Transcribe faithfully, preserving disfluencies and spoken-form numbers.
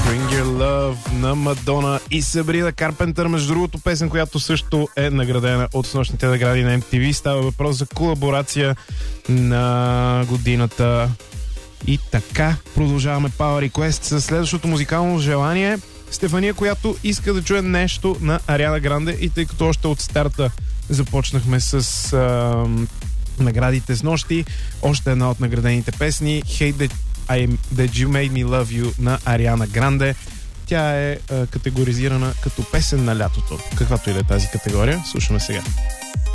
Bring Your Love на Мадона и Сабрина Карпентър. Между другото, песен, която също е наградена от снощните награди на Ем Ти Ви. Става въпрос за колаборация на годината. И така, продължаваме Power Request с следващото музикално желание. Стефания, която иска да чуе нещо на Ариана Гранде, и тъй като още от старта започнахме с а, наградите с нощи, още една от наградените песни, Hate That, I, That You Made Me Love You на Ариана Гранде. Тя е а, категоризирана като песен на лятото. Каквато и да е тази категория, слушаме сега.